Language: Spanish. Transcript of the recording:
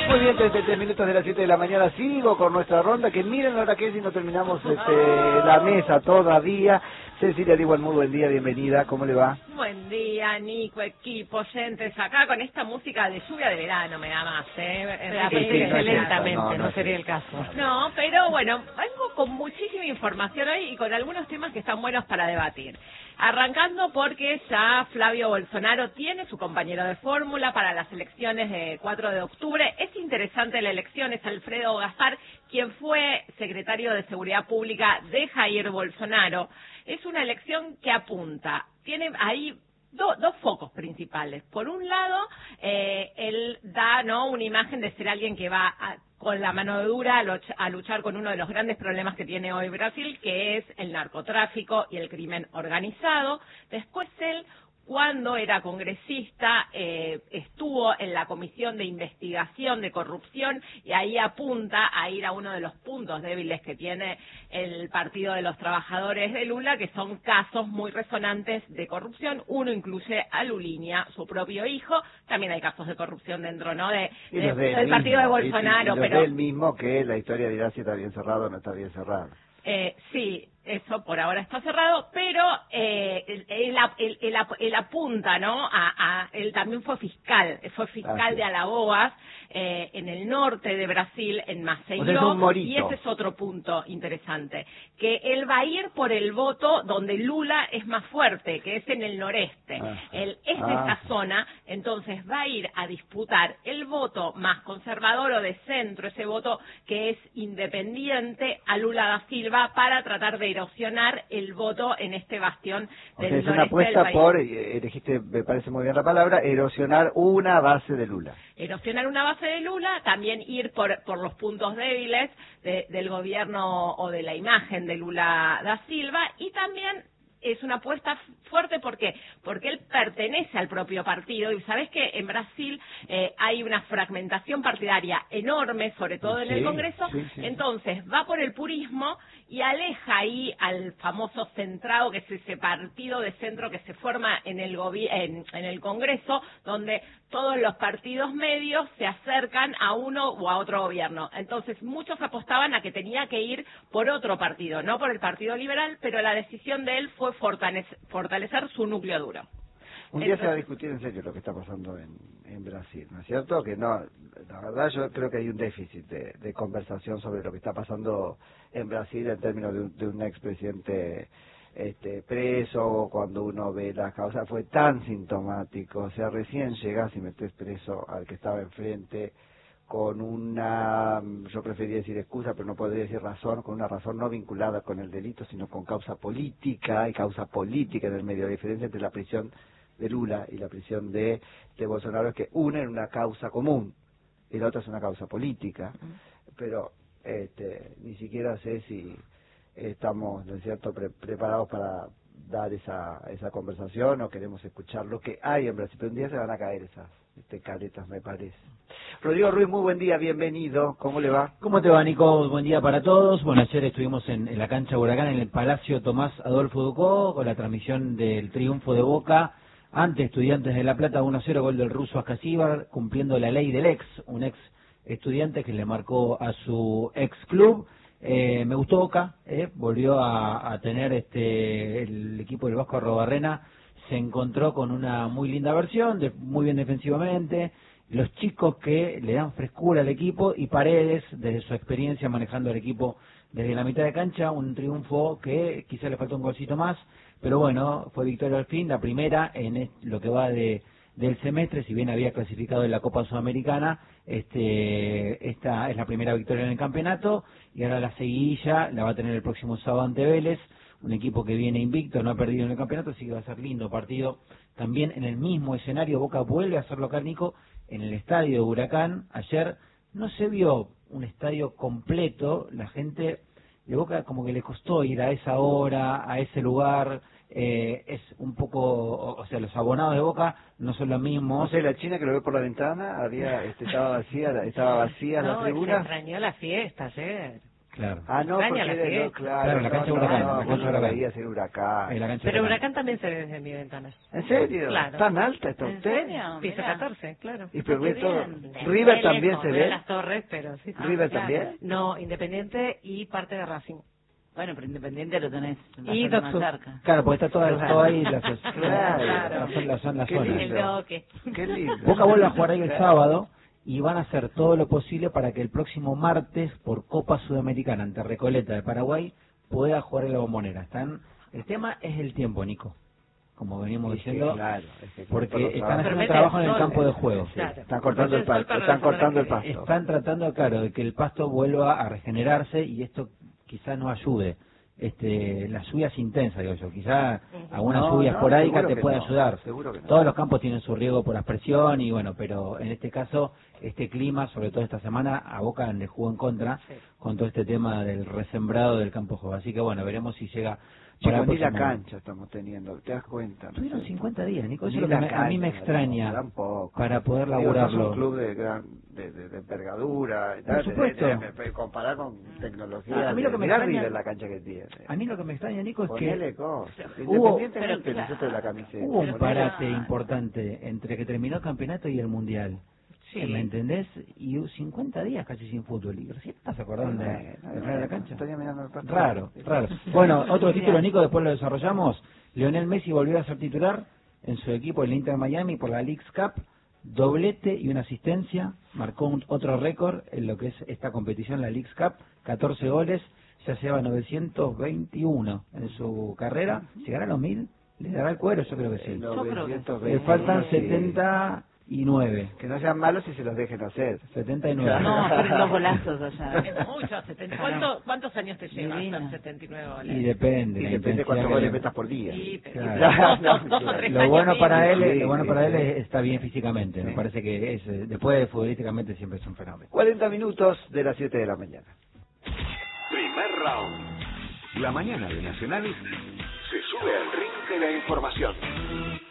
Muy bien, 33 minutos de las 7 de la mañana. Sigo con nuestra ronda, que miren la hora que es y no terminamos la mesa todavía. Cecilia Diwan, muy buen día, bienvenida. ¿Cómo le va? Buen día, Nico, equipo, oyentes. Acá con esta música de lluvia de verano me da más, Lentamente, no sería el caso. No, pero bueno, vengo con muchísima información hoy y con algunos temas que están buenos para debatir. Arrancando porque ya Flavio Bolsonaro tiene su compañero de fórmula para las elecciones de 4 de octubre. Es interesante la elección, es Alfredo Gaspar, quien fue secretario de Seguridad Pública de Jair Bolsonaro. Es una elección que apunta, tiene ahí dos focos principales. Por un lado, él da una imagen de ser alguien que va con la mano dura a luchar con uno de los grandes problemas que tiene hoy Brasil, que es el narcotráfico y el crimen organizado. Después él, cuando era congresista, estuvo en la Comisión de Investigación de Corrupción y ahí apunta a ir a uno de los puntos débiles que tiene el Partido de los Trabajadores de Lula, que son casos muy resonantes de corrupción. Uno incluye a Lulinha, su propio hijo. También hay casos de corrupción dentro, ¿no?, del partido de Bolsonaro. Pero él mismo, que la historia dirá si está bien cerrado o no está bien cerrado. Sí, eso por ahora está cerrado, pero él apunta, ¿no? Él también fue fiscal de Alagoas, en el norte de Brasil, en Maceió, y ese es otro punto interesante, que él va a ir por el voto donde Lula es más fuerte, que es en el noreste. Él es de esa zona, entonces va a ir a disputar el voto más conservador o de centro, ese voto que es independiente a Lula da Silva, para tratar de erosionar el voto en este bastión del noreste. Es una apuesta por, elegiste, me parece muy bien la palabra, erosionar una base de Lula. Erosionar una base de Lula, también ir por los puntos débiles del gobierno o de la imagen de Lula da Silva, y también es una apuesta fuerte. ¿Por qué? Porque él pertenece al propio partido, y sabes que en Brasil hay una fragmentación partidaria enorme, sobre todo en el Congreso. Entonces va por el purismo y aleja ahí al famoso centrado, que es ese partido de centro que se forma en el Congreso, donde todos los partidos medios se acercan a uno o a otro gobierno. Entonces muchos apostaban a que tenía que ir por otro partido, no por el Partido Liberal, pero la decisión de él fue fortalecer su núcleo duro. Un día se va a discutir en serio lo que está pasando en Brasil, ¿no es cierto? Que no, la verdad yo creo que hay un déficit de conversación sobre lo que está pasando en Brasil en términos de un expresidente preso. Cuando uno ve las causas fue tan sintomático, o sea, recién llegás y metés preso al que estaba enfrente con una, yo prefería decir excusa, pero no podría decir razón, con una razón no vinculada con el delito, sino con causa política. Hay causa política en el medio. La diferencia entre la prisión de Lula y la prisión de Bolsonaro es que una es una causa común y la otra es una causa política, pero ni siquiera sé si estamos, ¿no es cierto?, preparados para dar esa conversación, o queremos escuchar lo que hay en Brasil. Pero un día se van a caer esas caretas, me parece. Rodrigo Ruiz, muy buen día, bienvenido. ¿Cómo le va? ¿Cómo te va, Nico? Buen día para todos. Bueno, ayer estuvimos en la cancha Huracán, en el Palacio Tomás Adolfo Ducó, con la transmisión del triunfo de Boca ante Estudiantes de La Plata, 1-0, gol del ruso Ascasíbar, cumpliendo la ley del un ex estudiante que le marcó a su ex club. Me gustó Boca, volvió a tener el equipo del Vasco Arrobarrena, se encontró con una muy linda versión, muy bien defensivamente, los chicos que le dan frescura al equipo, y Paredes, desde su experiencia manejando el equipo desde la mitad de cancha, un triunfo que quizá le faltó un golcito más, pero bueno, fue victoria al fin, la primera en lo que va del semestre. Si bien había clasificado en la Copa Sudamericana, esta es la primera victoria en el campeonato, y ahora la seguidilla la va a tener el próximo sábado ante Vélez, un equipo que viene invicto, no ha perdido en el campeonato, así que va a ser lindo partido. También en el mismo escenario, Boca vuelve a ser local, Nico, en el estadio de Huracán. Ayer no se vio un estadio completo, la gente de Boca como que le costó ir a esa hora, a ese lugar. Es un poco, o sea, los abonados de Boca no son los mismos. No sé, la China que lo ve por la ventana, estaba vacía No, la tribuna. se extrañó las fiestas, Claro. Ah, no, Extraña porque la Figueres. Claro, la cancha de Huracán, la cancha de vos lo Huracán. veías en Huracán. En la cancha de Pero Huracán. Huracán también se ve desde mi ventana. ¿En serio? Claro. ¿Tan alta está ¿En usted? serio? Piso Mirá. 14, claro. Y pero Qué ve todo. bien. River Re también lejos, se veo ve. las torres, pero sí. River claro. también. No, Independiente y parte de Racing. Bueno, pero Independiente lo tenés Y bastante más Dotsud. cerca. Claro, porque está todo ahí, la Claro. zona. Qué lindo. El toque. Qué lindo. Boca vuelve a jugar ahí el sábado y van a hacer todo lo posible para que el próximo martes, por Copa Sudamericana ante Recoleta de Paraguay, pueda jugar en la Bombonera. El tema es el tiempo, Nico, como venimos Sí, diciendo, claro, es que porque por los están trabajos. haciendo Pero un trabajo en mete el el campo sol. de juego. Claro. Están cortando el Mete el sol pasto, para están la cortando el semana que pasto. Están tratando, claro, de que el pasto vuelva a regenerarse y esto quizás nos ayude. Las lluvias intensas, digo yo, quizás algunas No, lluvias no, esporádicas seguro te que pueden no, ayudar. seguro que no. Todos los campos tienen su riesgo por aspersión y bueno, pero en este caso, este clima, sobre todo esta semana, a Boca le jugó en contra Sí. con todo este tema del resembrado del campo de juego. Así que bueno, veremos si llega Chicos, para el ni la próximo- cancha estamos teniendo, ¿te das cuenta? Tuvieron 50 días, Nico, eso Ni es lo que la a mí me cancha, extraña tampoco. para poder Digo, sos laburarlo. un club de envergadura, y tal, supuesto. comparar con tecnología. A mí lo que me mirá extraña- River la cancha que tiene. A mí lo que me extraña, Nico, es que Ponele cosas, hubo- independientemente pero de nosotros de la camiseta. hubo un Pero parate claro. importante entre que terminó el campeonato y el mundial. Sí. ¿Me entendés? Y 50 días casi sin fútbol. Y recién estás acordando de entrar a la cancha. Estoy mirando el partido. Raro, raro. Bueno, otro título, Nico, después lo desarrollamos. Lionel Messi volvió a ser titular en su equipo, el Inter Miami, por la Leagues Cup. Doblete y una asistencia. Marcó otro récord en lo que es esta competición, la Leagues Cup. 14 goles. Ya lleva 921 en su carrera. ¿Llegará a los 1000? ¿Le dará el cuero? Yo creo que sí. Yo creo que sí. 920. Le faltan Sí. 79. Que no sean malos y se los dejen hacer. 79. No, fueron dos golazos allá. Es mucho, 70. ¿Cuántos años te lleva Divino. hacer 79 goles? Y depende. Y la depende intensidad cuántos que goles le- metas por día. Sí, pero Claro. dos o tres Lo años bueno para mínimo. él, Sí, lo bueno sí, para él sí. está bien físicamente. Me Sí. parece que es después futbolísticamente siempre es un fenómeno. 40 minutos de las 7 de la mañana. Primer round. La mañana de Nacional se sube al ring de la información.